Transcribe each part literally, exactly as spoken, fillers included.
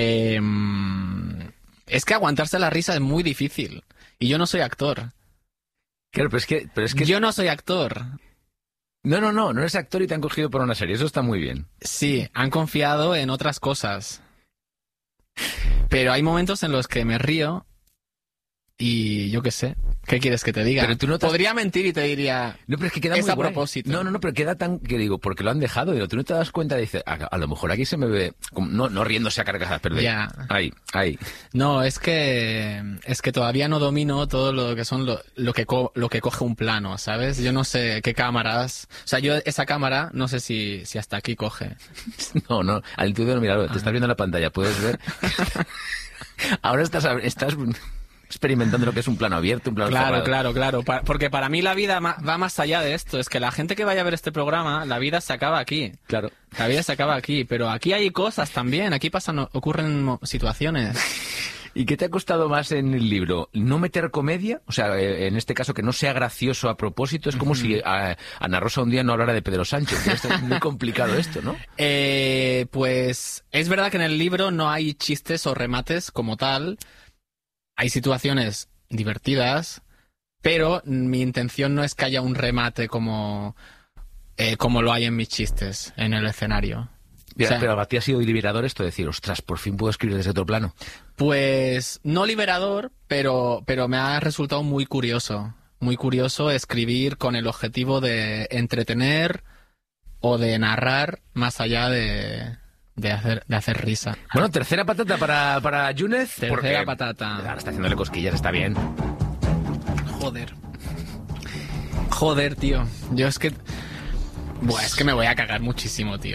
Eh, es que aguantarse la risa es muy difícil. Y yo no soy actor. Claro, pero es que... Pero es que... Yo no soy actor. No, no, no, no eres actor y te han cogido por una serie, eso está muy bien. Sí, han confiado en otras cosas. Pero hay momentos en los que me río y yo qué sé. ¿Qué quieres que te diga? Pero tú no te has... Podría mentir y te diría... No, pero es que queda es muy a guay. propósito. No, no, no, pero queda tan... Que digo, porque lo han dejado. Digo, tú no te das cuenta, dices, a, a lo mejor aquí se me ve... Como, no, no riéndose a carcajadas, pero de... Ya. Ahí, ahí. No, es que es que todavía no domino todo lo que son lo, lo que co, lo que coge un plano, ¿sabes? Yo no sé qué cámaras... O sea, yo esa cámara no sé si, si hasta aquí coge. No, no, al intuición de mirarlo, te estás viendo en la pantalla, puedes ver... Ahora estás... estás... experimentando lo que es un plano abierto, un plano Claro, cerrado. claro, claro. Pa- porque para mí la vida ma- va más allá de esto. Es que la gente que vaya a ver este programa, la vida se acaba aquí. Claro. La vida se acaba aquí. Pero aquí hay cosas también. Aquí pasan, ocurren mo- situaciones. ¿Y qué te ha costado más en el libro? ¿No meter comedia? O sea, eh, en este caso, que no sea gracioso a propósito. Es como uh-huh. si a, Ana Rosa un día no hablara de Pedro Sánchez. Esto es muy complicado esto, ¿no? Eh, pues es verdad que en el libro no hay chistes o remates como tal. Hay situaciones divertidas, pero mi intención no es que haya un remate como, eh, como lo hay en mis chistes en el escenario. Mira, o sea, pero a ti ha sido liberador esto de decir, ostras, por fin puedo escribir desde otro plano. Pues no liberador, pero, pero me ha resultado muy curioso. Muy curioso escribir con el objetivo de entretener o de narrar más allá de... De hacer, de hacer risa. Bueno, tercera patata para, para Yúnez. Tercera porque patata. Ahora está haciéndole cosquillas, está bien. Joder. Joder, tío. Yo es que... Buah, es que me voy a cagar muchísimo, tío.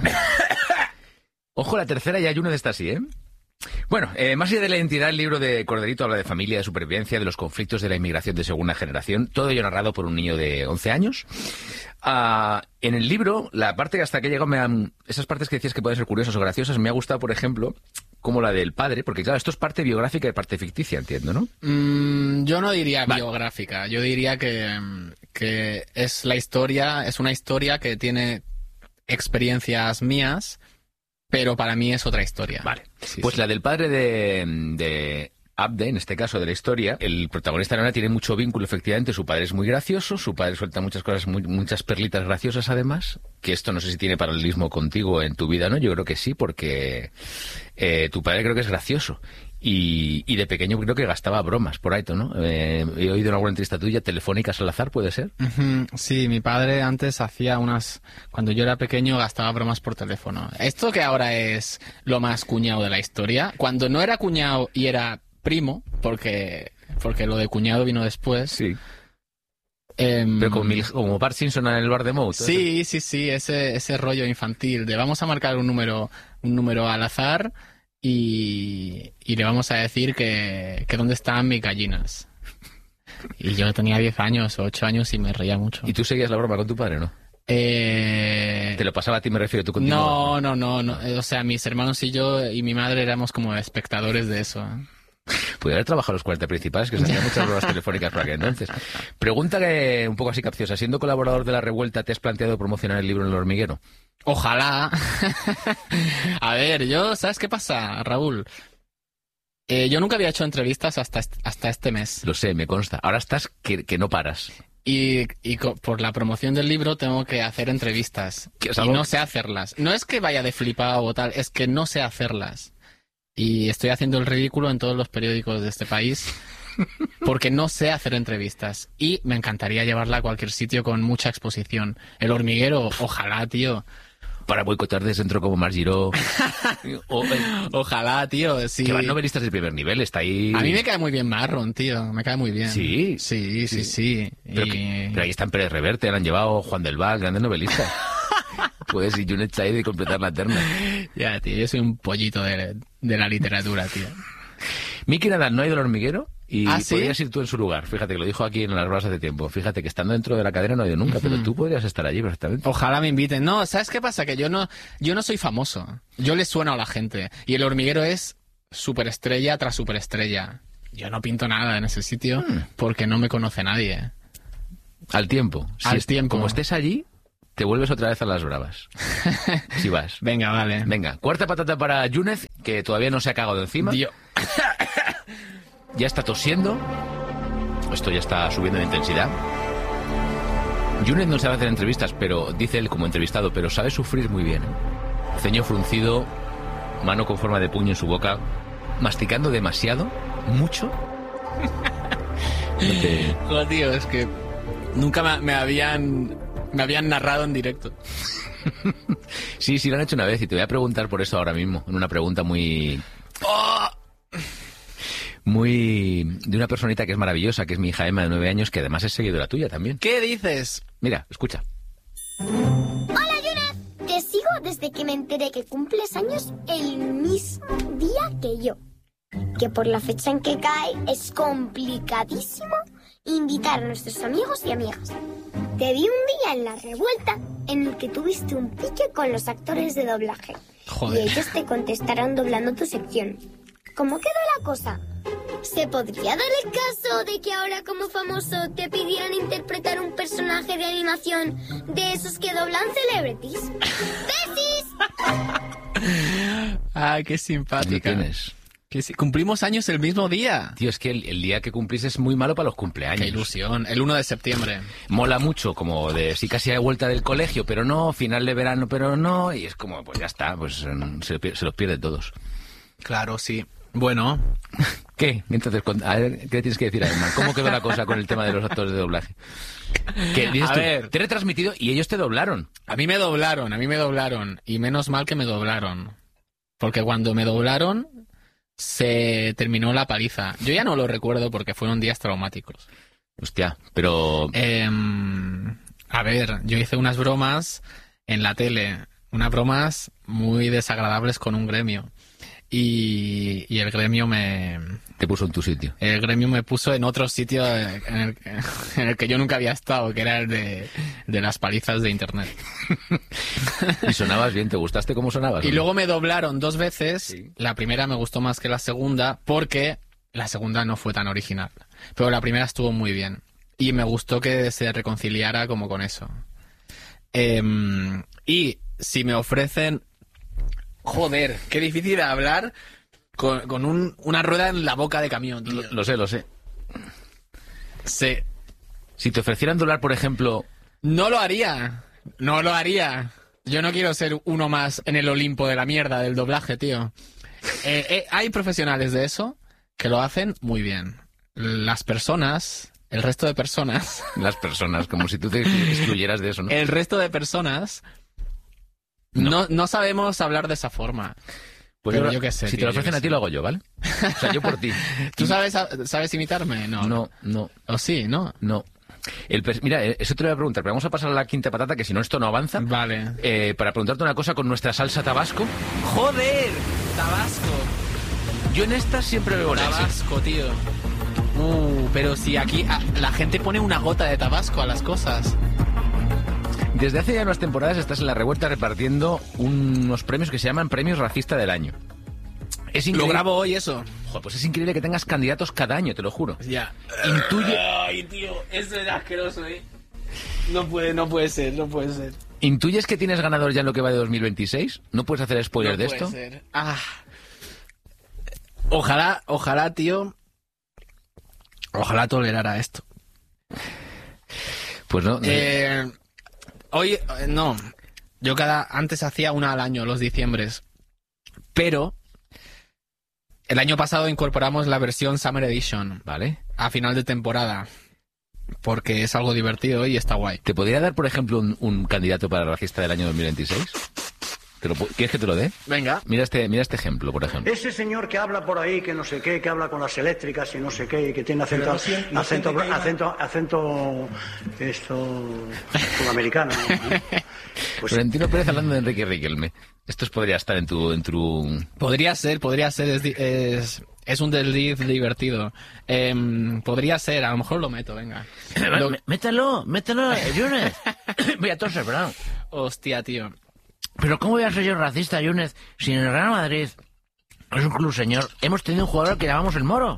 Ojo, la tercera ya Yúnez está así, ¿eh? Bueno, eh, más allá de la identidad, el libro de Corderito habla de familia, de supervivencia, de los conflictos de la inmigración de segunda generación, todo ello narrado por un niño de once años. Uh, en el libro, la parte hasta que he llegado, me han, esas partes que decías que pueden ser curiosas o graciosas, me ha gustado, por ejemplo, como la del padre, porque claro, esto es parte biográfica y parte ficticia, entiendo, ¿no? Mm, yo no diría vale. biográfica, yo diría que, que es la historia, es una historia que tiene experiencias mías, pero para mí es otra historia. Vale. Sí, pues sí. la del padre de, de Abde, en este caso de la historia, el protagonista Nona tiene mucho vínculo, efectivamente. Su padre es muy gracioso, su padre suelta muchas cosas, muy, muchas perlitas graciosas además, que esto no sé si tiene paralelismo contigo en tu vida, ¿no? Yo creo que sí, porque eh, tu padre creo que es gracioso. Y, y de pequeño creo que gastaba bromas por ahí, ¿no? Eh, he oído en alguna entrevista tuya, telefónicas al azar, ¿puede ser? Uh-huh. Sí, mi padre antes hacía unas... Cuando yo era pequeño gastaba bromas por teléfono. Esto que ahora es lo más cuñado de la historia, cuando no era cuñado y era primo, porque, porque lo de cuñado vino después... Sí. Eh, Pero como, Mil, como Bart Simpson en el bar de Moe. Sí, eso. sí, sí, ese, ese rollo infantil de vamos a marcar un número, un número al azar... Y, y le vamos a decir que, que dónde están mis gallinas. Y yo tenía diez años o ocho años y me reía mucho. ¿Y tú seguías la broma con tu padre, no? Eh... ¿Te lo pasaba a ti, me refiero, tú contigo? No, no, no, no. O sea, mis hermanos y yo y mi madre éramos como espectadores de eso. Podría haber trabajado los cuarenta principales, que se hacían muchas bromas telefónicas por aquel entonces. Pregunta que, un poco así capciosa. Siendo colaborador de La Revuelta, ¿te has planteado promocionar el libro en El Hormiguero? Ojalá. A ver, yo, ¿sabes qué pasa, Raúl? Eh, yo nunca había hecho entrevistas hasta, hasta este mes. Lo sé, me consta. Ahora estás que, que no paras. Y, y co- por la promoción del libro tengo que hacer entrevistas. ¿Qué, y no sé hacerlas. No es que vaya de flipado o tal, es que no sé hacerlas. Y estoy haciendo el ridículo en todos los periódicos de este país porque no sé hacer entrevistas. Y me encantaría llevarla a cualquier sitio con mucha exposición. El Hormiguero, ojalá, tío. Para boicotear de centro como Mar Giró. o, eh, Ojalá, tío. Sí. Que van novelistas de primer nivel, está ahí... A mí me cae muy bien Marron, tío. Me cae muy bien. ¿Sí? Sí, sí, sí. sí. Pero, y... que, pero ahí están Pérez Reverte, le han llevado Juan del Val, grandes novelistas. Puedes ir Junet Said y completar la terna. Ya, tío, yo soy un pollito de, de la literatura, tío. Miki Nadal no ha ido al Hormiguero y ¿Ah, sí? podrías ir tú en su lugar. Fíjate que lo dijo aquí en las ruedas hace tiempo. Fíjate que estando dentro de la cadena no ha ido nunca, uh-huh. pero tú podrías estar allí perfectamente. Ojalá me inviten. No, ¿sabes qué pasa? Que yo no, yo no soy famoso. Yo le sueno a la gente. Y El Hormiguero es superestrella tras superestrella. Yo no pinto nada en ese sitio hmm. porque no me conoce nadie. Al tiempo. Si Al es, tiempo. Como estés allí, te vuelves otra vez a las bravas. Si vas. Venga, vale. Venga, cuarta patata para Yúnez. que todavía no se ha cagado encima. Dios. Ya está tosiendo. Esto ya está subiendo de intensidad. Yunez no sabe hacer entrevistas, pero dice él como entrevistado, pero sabe sufrir muy bien. Ceño fruncido, mano con forma de puño en su boca, masticando demasiado, mucho. No te... Joder, tío, es que nunca me, me habían me habían narrado en directo. Sí, sí, lo han hecho una vez y te voy a preguntar por eso ahora mismo, en una pregunta muy... ¡Oh! Muy... de una personita que es maravillosa, que es mi hija Emma de nueve años, que además es seguidora tuya también. ¿Qué dices? Mira, escucha. Hola, Yunez. Te sigo desde que me enteré que cumples años el mismo día que yo. Que por la fecha en que cae es complicadísimo invitar a nuestros amigos y amigas. Te vi un día en La Revuelta en el que tuviste un pique con los actores de doblaje. Joder. Y ellos te contestaron doblando tu sección. ¿Cómo quedó la cosa? ¿Se podría dar el caso de que ahora como famoso te pidieran interpretar un personaje de animación de esos que doblan celebrities? ¡Besis! Ah, qué ¿Dónde simpática. tienes? Que sí, cumplimos años el mismo día. Tío, es que el, el día que cumplís es muy malo para los cumpleaños. Qué ilusión. El uno de septiembre. Mola mucho, como de sí casi a vuelta del colegio, pero no, final de verano, pero no, y es como, pues ya está, pues mm, se, pier- se los pierde todos. Claro, sí. Bueno, ¿Qué? Entonces, con- a ver, ¿qué tienes que decir, Además? ¿Cómo quedó la cosa con el tema de los actores de doblaje? Que dices A tú, ver. te he retransmitido y ellos te doblaron. a mí me doblaron, a mí me doblaron. Y menos mal que me doblaron. Porque cuando me doblaron, se terminó la paliza. Yo ya no lo recuerdo porque fueron días traumáticos. Hostia, pero... Em, a ver, yo hice unas bromas en la tele. Unas bromas muy desagradables con un gremio. Y, y el gremio me... Te puso en tu sitio. El gremio me puso en otro sitio en el, en el que yo nunca había estado, que era el de, de las palizas de internet. Y sonabas bien, ¿te gustaste cómo sonabas? Y o no? luego me doblaron dos veces. Sí. La primera me gustó más que la segunda porque la segunda no fue tan original. Pero la primera estuvo muy bien. Y me gustó que se reconciliara como con eso. Em, y si me ofrecen... Joder, qué difícil hablar con, con un- una rueda en la boca de camión, tío. Lo, lo sé, lo sé. Sí. Si te ofrecieran doblar, por ejemplo... No lo haría. No lo haría. Yo no quiero ser uno más en el Olimpo de la mierda del doblaje, tío. Eh, eh, hay profesionales de eso que lo hacen muy bien. Las personas, el resto de personas, Las personas, como si tú te excluyeras de eso, ¿no? el resto de personas No. no, no sabemos hablar de esa forma. Pues pero ahora, yo qué sé, si te tío, lo yo ofrecen qué a ti, sé. lo hago yo, ¿vale? O sea, yo por ti. ¿Tú sabes, sabes imitarme? No. No, no, ¿O sí? ¿No? no. El pers- Mira, eh, eso te lo voy a preguntar, pero vamos a pasar a la quinta patata, que si no esto no avanza. Vale. Eh, para preguntarte una cosa con nuestra salsa tabasco. ¡Joder! Tabasco. Yo en esta siempre veo leche. Tabasco, tío. Uh, pero si aquí ah, la gente pone una gota de tabasco a las cosas. Desde hace ya unas temporadas estás en La Revuelta repartiendo unos premios que se llaman Premios Racista del Año. Es Lo increíble. grabo hoy eso. Joder, pues es increíble que tengas candidatos cada año, te lo juro. Ya. Intuye, Ay, tío, eso es asqueroso, ¿eh? No puede, no puede ser, no puede ser. ¿Intuyes que tienes ganador ya en lo que va de dos mil veintiséis? ¿No puedes hacer spoiler No de puede esto? ser. Ah. Ojalá, ojalá, tío. Ojalá tolerara esto. Pues no. no. Eh, hoy, eh, no. Yo cada, antes hacía una al año, los diciembres. Pero el año pasado incorporamos la versión Summer Edition Vale. a final de temporada. Porque es algo divertido y está guay. ¿Te podría dar, por ejemplo, un, un candidato para racista del año dos mil veintiséis? ¿Te lo pu- ¿Quieres que te lo dé? Venga. Mira este, mira este ejemplo, por ejemplo. Ese señor que habla por ahí, que no sé qué, que habla con las eléctricas y no sé qué, y que tiene acento, Pero no siempre- no acento, siempre que iba- acento, acento, esto, sudamericano. ¿no? Pues Florentino Pérez hablando de Enrique Riquelme. Esto podría estar en tu... En tu... Podría ser, podría ser. Es, di- es, es un desliz divertido. Em, podría ser, a lo mejor lo meto, venga. Lo- Mételo, mételo, Yunez. Voy a toser, perdón. Hostia, tío. Pero ¿cómo voy a ser yo racista, Yunez, si en el Real Madrid es un club señor? Hemos tenido un jugador que llamamos el Moro.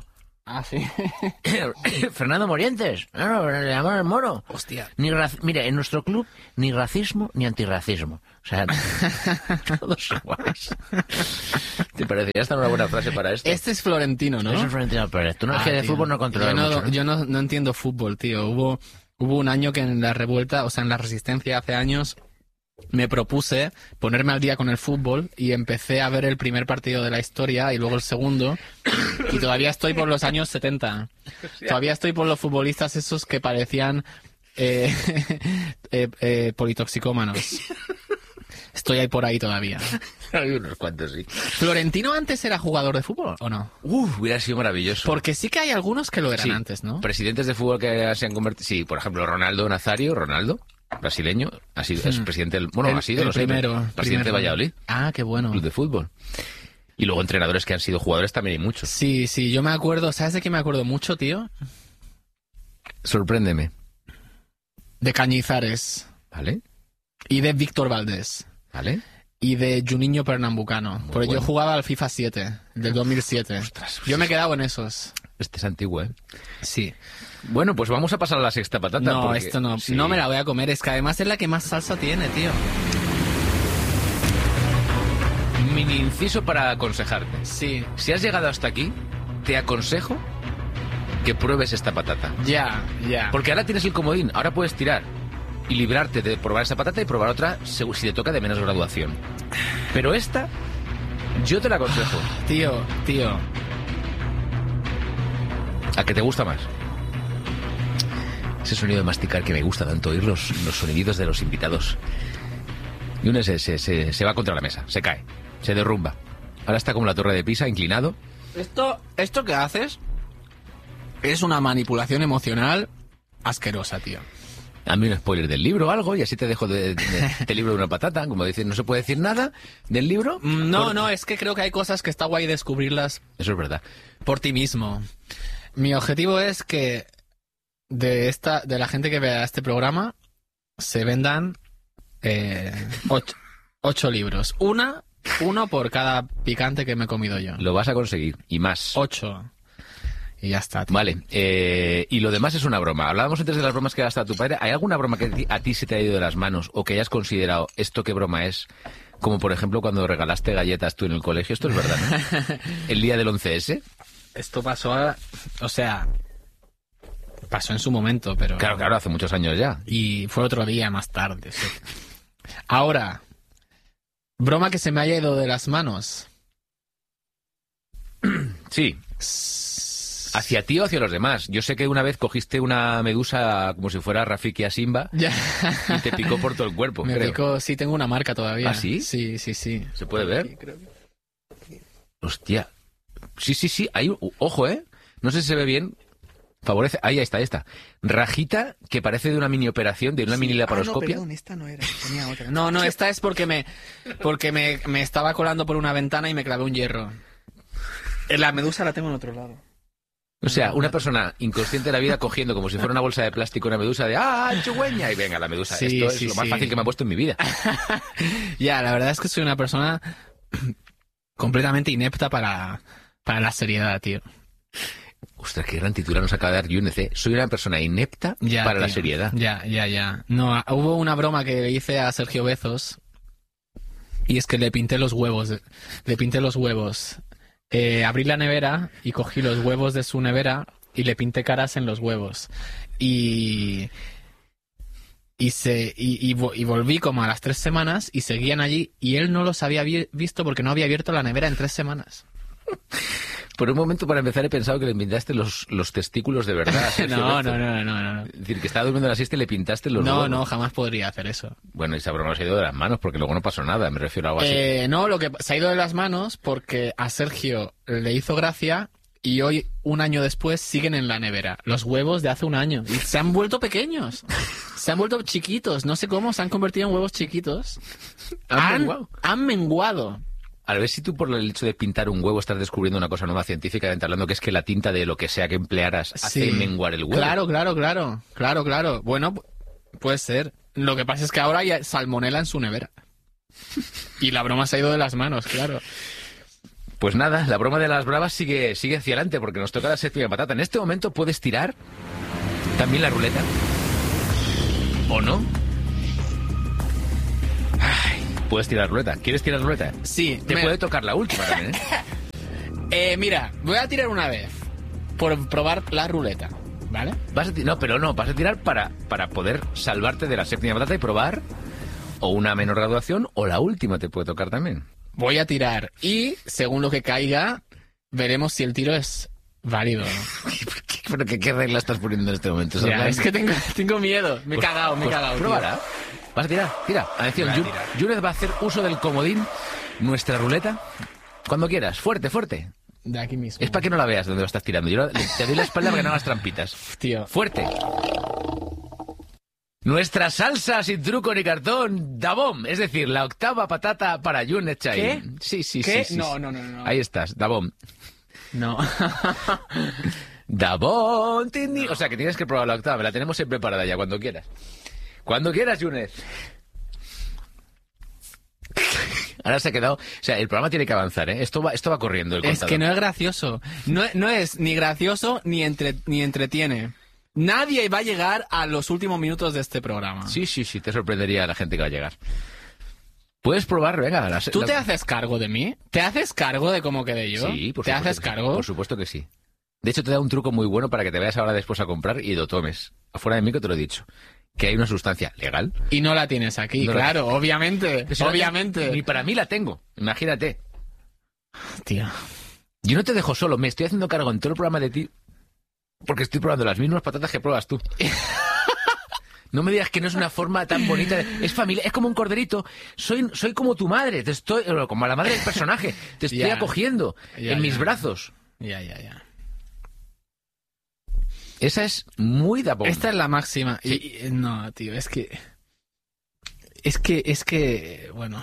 Ah, sí. Fernando Morientes. No, no, le llamaron el mono. Hostia. Ni raci- Mira, en nuestro club ni racismo ni antirracismo. O sea, todos iguales. ¿Te parecería esta una buena frase para esto? Este es Florentino, ¿no? Eso es Florentino Pérez. Tú no es Ah, que de tío. fútbol no controlas Yo no, mucho, ¿no? yo no, no entiendo fútbol, tío. Hubo, hubo un año que en la revuelta, o sea, en la resistencia hace años, me propuse ponerme al día con el fútbol y empecé a ver el primer partido de la historia y luego el segundo. Y todavía estoy por los años setenta. Todavía estoy por los futbolistas esos que parecían eh, eh, eh, politoxicómanos. Estoy ahí por ahí todavía. Hay unos cuantos, sí. ¿Florentino antes era jugador de fútbol o no? Uf, hubiera sido maravilloso. Porque sí que hay algunos que lo eran Sí, antes, ¿no? Presidentes de fútbol que se han convertido... Sí, por ejemplo, Ronaldo Nazario, Ronaldo, brasileño, ha sido, es Hmm. presidente del... Bueno, El- ha sido, el lo sé, primero, presidente primero. de Valladolid, Ah, qué bueno. club de fútbol. Y luego entrenadores que han sido jugadores también hay muchos. Sí, sí, yo me acuerdo, ¿sabes de qué me acuerdo mucho, tío? Sorpréndeme, De Cañizares ¿vale? y de Víctor Valdés ¿Vale? y de Juninho Pernambucano. Porque bueno. yo jugaba al FIFA siete, del dos mil siete. Ostras, Yo me he quedado en esos. Este es antiguo, ¿eh? Sí. Bueno, pues vamos a pasar a la sexta patata. No, porque- esto no. Sí. No me la voy a comer. Es que además es la que más salsa tiene, tío. Mini inciso para aconsejarte. Sí. Si has llegado hasta aquí, te aconsejo que pruebes esta patata. Ya, ya. Porque ahora tienes el comodín, ahora puedes tirar y librarte de probar esa patata y probar otra segu- si te toca de menos graduación. Pero esta, yo te la aconsejo. Tío, tío. ¿A qué te gusta más? Ese sonido de masticar que me gusta tanto, oír los, los sonidos de los invitados. Y uno se, se, se, se va contra la mesa, se cae, se derrumba. Ahora está como la torre de Pisa, inclinado. Esto, esto que haces es una manipulación emocional asquerosa, tío. Dame un spoiler del libro o algo y así te dejo de, de, de libro de una patata. Como decir, no se puede decir nada del libro. Mm, No, Por- no, es que creo que hay cosas que está guay descubrirlas Eso es verdad. por ti mismo. Mi objetivo es que de esta, de la gente que vea este programa se vendan eh, ocho, ocho libros. Una, uno por cada picante que me he comido yo. Lo vas a conseguir y más. Ocho. Y ya está, tío. Vale, eh, y lo demás es una broma. Hablábamos antes de las bromas que gasta tu padre. ¿Hay alguna broma que a ti- a ti se te ha ido de las manos o que hayas considerado esto qué broma es? Como por ejemplo cuando regalaste galletas tú en el colegio. Esto es verdad, ¿no? El día del once ese. Esto pasó a, o sea, pasó en su momento, pero... Claro, claro, hace muchos años ya. Y fue otro día más tarde. Sí. Ahora, broma que se me haya ido de las manos. Sí. ¿Hacia ti o hacia los demás? Yo sé que una vez cogiste una medusa como si fuera Rafiki a Simba Ya. y te picó por todo el cuerpo, Me creo. picó, sí, tengo una marca todavía. ¿Ah, sí? Sí, sí, sí. ¿Se puede ver? Sí, creo que- Hostia. Sí, sí, sí. Hay, un- ojo, ¿eh? No sé si se ve bien. Favorece. Ahí está, ahí está. Rajita que parece de una mini operación, de una Sí. mini Ah, no, laparoscopia. perdón, esta no era, tenía otra. No, no, esta es porque me porque me, me estaba colando por una ventana y me clavé un hierro. La medusa la tengo en otro lado. O sea, una persona inconsciente de la vida cogiendo como si fuera una bolsa de plástico una medusa de ¡ah, chigüeña! Y venga, la medusa. Sí, Esto sí, es lo más sí. fácil que me ha puesto en mi vida. Ya, la verdad es que soy una persona completamente inepta para, para la seriedad, tío. Ostras, qué gran titular nos acaba de dar Yunez, ¿eh? Soy una persona inepta Ya, para la tío. seriedad. Ya, ya, ya. No, a- hubo una broma que le hice a Sergio Bezos y es que le pinté los huevos. Le pinté los huevos. Eh, abrí la nevera y cogí los huevos de su nevera y le pinté caras en los huevos. Y... Y, se, y, y, vo- y volví como a las tres semanas y seguían allí y él no los había vi- visto porque no había abierto la nevera en tres semanas. Por un momento, para empezar, he pensado que le pintaste los, los testículos de verdad. a Sergio No, Bezos. no, no, no, no. Es decir, que estaba durmiendo en la siesta y le pintaste los No, huevos. no, jamás podría hacer eso. Bueno, y esa broma se ha ido de las manos porque luego no pasó nada, me refiero a algo así. Eh, no, lo que se ha ido de las manos porque a Sergio le hizo gracia y hoy, un año después, siguen en la nevera. Los huevos de hace un año. Y se han vuelto pequeños. Se han vuelto chiquitos. No sé cómo, se han convertido en huevos chiquitos. ¿Han menguado? Han menguado. A ver si tú por el hecho de pintar un huevo estás descubriendo una cosa nueva científicamente hablando, que es que la tinta de lo que sea que emplearas hace Sí. menguar el huevo. Claro, claro, claro. Claro, claro. Bueno, pu- puede ser. Lo que pasa es que ahora hay salmonela en su nevera. Y la broma se ha ido de las manos, claro. Pues nada, la broma de las bravas sigue, sigue hacia adelante porque nos toca la séptima patata. En este momento puedes tirar también la ruleta. ¿O no? Ay, puedes tirar ruleta. ¿Quieres tirar ruleta? Sí. Te me- puede tocar la última también, ¿eh? Eh, mira, voy a tirar una vez por probar la ruleta, ¿vale? Vas a ti- no, pero no, vas a tirar para, para poder salvarte de la séptima patata y probar o una menor graduación o la última te puede tocar también. Voy a tirar y, según lo que caiga, veremos si el tiro es válido o no. ¿Pero qué, qué regla estás poniendo en este momento? Ya, Sorlan? es que tengo, tengo miedo. Me he Pues- cagado, me he pues cagado. tío. Pruébala. Vas a tirar, tira. Atención, Voy a Yu- tirar. Yunez va a hacer uso del comodín, nuestra ruleta. Cuando quieras, fuerte, fuerte. De aquí mismo. Es para que no la veas donde lo estás tirando. Yo te doy la espalda para que no hagas trampitas. Tío. Fuerte. Nuestra salsa sin truco ni cartón, Dabom, es decir, la octava patata para Yunez Chai. ¿Qué? Sí, sí, ¿Qué? sí, sí. No, no, no, no. Ahí estás, Dabom. No. Dabom, tini. O sea, que tienes que probar la octava, la tenemos siempre preparada ya, cuando quieras. Cuando quieras, Yunez. Ahora se ha quedado... O sea, el programa tiene que avanzar, ¿eh? Esto va, esto va corriendo el Es contador. que no es gracioso. No, no es ni gracioso ni, entre, ni entretiene. Nadie va a llegar a los últimos minutos de este programa. Sí, sí, sí, te sorprendería a la gente que va a llegar. Puedes probar, venga. La, ¿Tú la- te haces cargo de mí? ¿Te haces cargo de cómo quedé yo? Sí, por ¿Te supuesto haces que sí. cargo? Por supuesto que sí. De hecho, te da un truco muy bueno para que te vayas ahora después a comprar y lo tomes. Afuera de mí que te lo he dicho. Que hay una sustancia legal. Y no la tienes aquí, No la- claro, obviamente. Si no la obviamente. tengo- Ni para mí la tengo. Imagínate. Tío. Yo no te dejo solo. Me estoy haciendo cargo en todo el programa de ti. Porque estoy probando las mismas patatas que pruebas tú. No me digas que no es una forma tan bonita. de- Es familia, es como un corderito. Soy, soy como tu madre. Te estoy, como la madre del personaje. Te estoy Ya. acogiendo Ya, en mis ya. brazos. Ya, ya, ya. Esa es muy Dabom. Esta es la máxima. Y, y- no, tío, es que... Es que, es que... Bueno...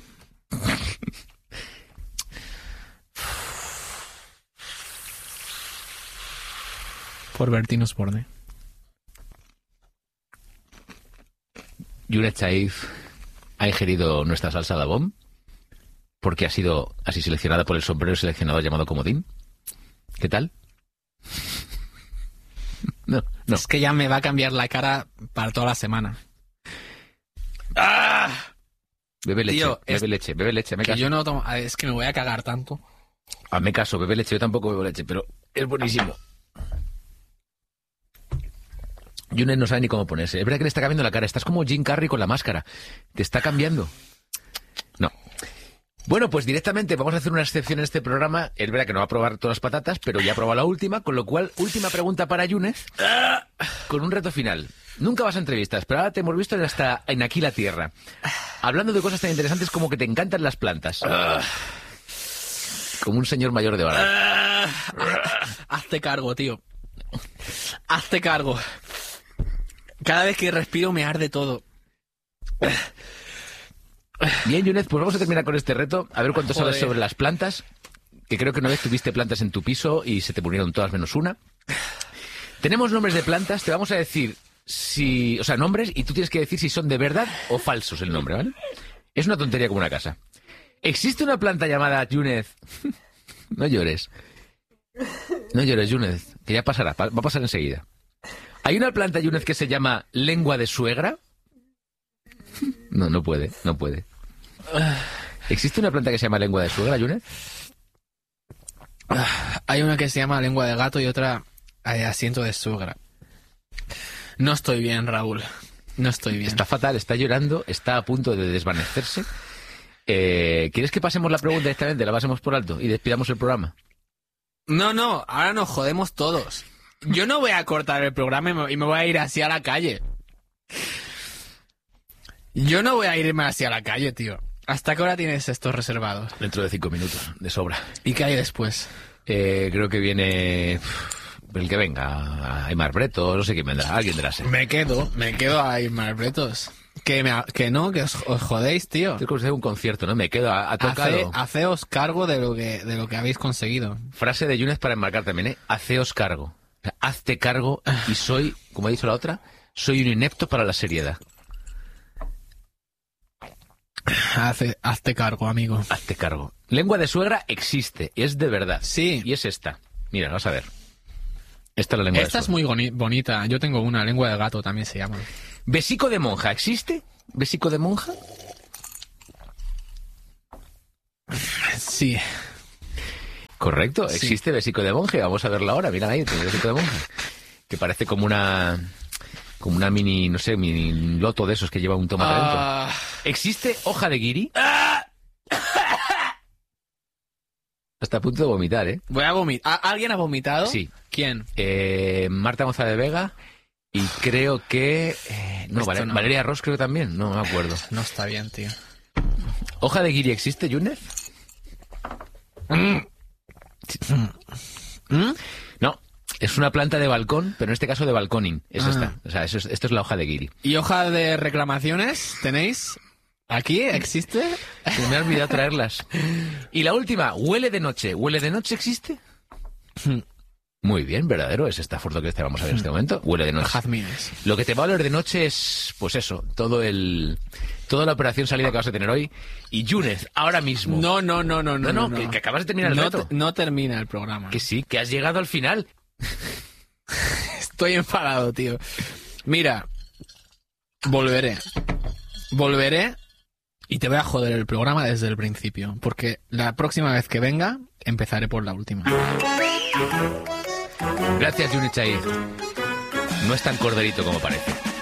Por Bertín Osborne. Yunez Chaif ha ingerido nuestra salsa Dabom porque ha sido así seleccionada por el sombrero seleccionador llamado Comodín. ¿Qué tal? No, no. Es que ya me va a cambiar la cara para toda la semana. Bebe leche, Tío, bebe es- leche, bebe leche, me Que caso. yo no tomo... ah, Es que me voy a cagar tanto. Hazme caso, bebe leche, yo tampoco bebo leche, pero es buenísimo. Yunez no sabe ni cómo ponerse. Es verdad que le está cambiando la cara. Estás como Jim Carrey con la máscara. Te está cambiando. No. Bueno, pues directamente vamos a hacer una excepción en este programa. Es verdad que no va a probar todas las patatas, pero ya ha probado la última, con lo cual, última pregunta para Yunez, con un reto final. Nunca vas a entrevistas, pero ahora te hemos visto en hasta en Aquí la Tierra. Hablando de cosas tan interesantes como que te encantan las plantas. Como un señor mayor de edad. Hazte cargo, tío. Hazte cargo. Cada vez que respiro me arde todo. Bien, Yunez, pues vamos a terminar con este reto. A ver cuánto sabes Joder. sobre las plantas. Que creo que una vez tuviste plantas en tu piso y se te murieron todas menos una. Tenemos nombres de plantas. Te vamos a decir si... O sea, nombres, y tú tienes que decir si son de verdad o falsos el nombre, ¿vale? Es una tontería como una casa. ¿Existe una planta llamada Yunez? No llores. No llores, Yunez. Que ya pasará. pa- Va a pasar enseguida. ¿Hay una planta, Yunez, que se llama lengua de suegra? No, no puede, no puede. ¿Existe una planta que se llama lengua de suegra, Yunez? Hay una que se llama lengua de gato y otra eh, asiento de suegra. No estoy bien, Raúl. No estoy bien. Está fatal, está llorando, está a punto de desvanecerse. Eh, ¿Quieres que pasemos la pregunta directamente, la pasemos por alto y despidamos el programa? No, no, ahora nos jodemos todos. Yo no voy a cortar el programa y me, y me voy a ir así a la calle. Yo no voy a irme así a la calle, tío. ¿Hasta qué hora tienes estos reservados? Dentro de cinco minutos, de sobra. ¿Y qué hay después? Eh, creo que viene uf, el que venga, Aymar Breto, no sé quién vendrá, alguien de la serie. Me quedo, me quedo ahí, Marbretos. Que, me, que no, que os, os jodéis, tío. Es como si fuera un concierto, ¿no? Me quedo, ha, ha tocado. Hace, haceos cargo de lo que de lo que habéis conseguido. Frase de Yunez para enmarcar también, ¿eh? Haceos cargo. O sea, hazte cargo y soy, como ha dicho la otra, soy un inepto para la seriedad. Hace, hazte cargo, amigo. Hazte cargo. Lengua de suegra existe, es de verdad. Sí. Y es esta. Mira, vamos a ver. Esta es la lengua Esta de es suegra. muy boni- bonita. Yo tengo una, lengua de gato también se llama. ¿Besico de monja existe? ¿Besico de monja? Sí. Correcto, Sí. existe besico de monje. Vamos a verlo ahora. Mira ahí, tiene besico de monja. Que parece como una... Como una mini, no sé, mini loto de esos que lleva un tomate dentro. Ah, ¿Existe hoja de guiri? Está a punto de vomitar, ¿eh? voy a vomitar. ¿Alguien ha vomitado? Sí. ¿Quién? Eh, Marta González de Vega y creo que... eh, no, Esto Val- no. Valeria Ross creo también, no me acuerdo. No está bien, tío. ¿Hoja de guiri existe, Yúnez? ¿Mm? No, es una planta de balcón, pero en este caso de balconing. Es Ah. esta. O sea, eso es- esto es la hoja de guiri. ¿Y hoja de reclamaciones tenéis? ¿Aquí existe? Se me ha olvidado traerlas. Y la última, huele de noche. ¿Huele de noche existe? Muy bien, verdadero. Es esta foto que te vamos a ver en este momento. Huele de noche. Jazmines. Lo que te va a oler de noche es, pues eso, todo el, toda la operación salida que vas a tener hoy. Y Yúnez, ahora mismo. No, no, no, no, no. no, no, que, que acabas de terminar el no, reto. te- no termina el programa. Que sí, que has llegado al final. Estoy enfadado, tío. Mira, volveré. Volveré y te voy a joder el programa desde el principio. Porque la próxima vez que venga, empezaré por la última. Gracias, Yúnez Chair. No es tan corderito como parece.